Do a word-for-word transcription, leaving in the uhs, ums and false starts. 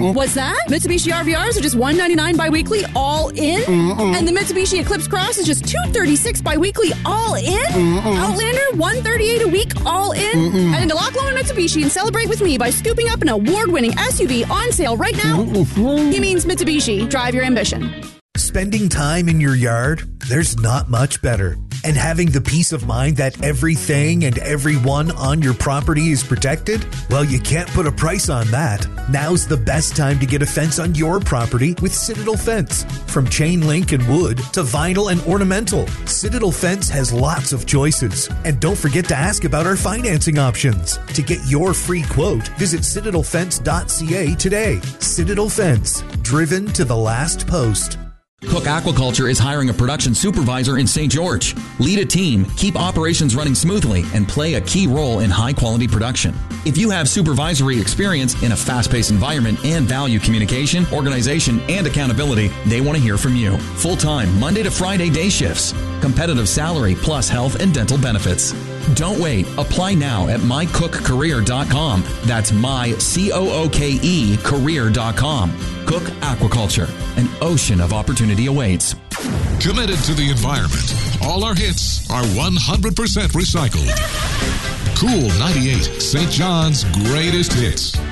Mm-mm. What's that? Mitsubishi R V Rs are just one hundred ninety-nine bi-weekly, all in? Mm-mm. And the Mitsubishi Eclipse Cross is just two hundred thirty-six bi-weekly, all in? Mm-mm. Outlander, one hundred thirty-eight a week, all in? Mm-mm. Head into Loch Lomond Mitsubishi and celebrate with me by scooping up an award-winning S U V on sale right now. Mm-mm. He means Mitsubishi. Drive your ambition. Spending time in your yard? There's not much better. And having the peace of mind that everything and everyone on your property is protected? Well, you can't put a price on that. Now's the best time to get a fence on your property with Citadel Fence. From chain link and wood to vinyl and ornamental, Citadel Fence has lots of choices. And don't forget to ask about our financing options. To get your free quote, visit citadel fence dot c a today. Citadel Fence, driven to the last post. Cook Aquaculture is hiring a production supervisor in Saint George. Lead a team, keep operations running smoothly, and play a key role in high-quality production. If you have supervisory experience in a fast-paced environment and value communication, organization, and accountability, they want to hear from you. Full-time, Monday to Friday day shifts. Competitive salary plus health and dental benefits. Don't wait. Apply now at my cook career dot com. That's my C O O K E career dot com. Cook Aquaculture. An ocean of opportunity awaits. Committed to the environment. All our hits are one hundred percent recycled. Cool ninety-eight, Saint John's greatest hits.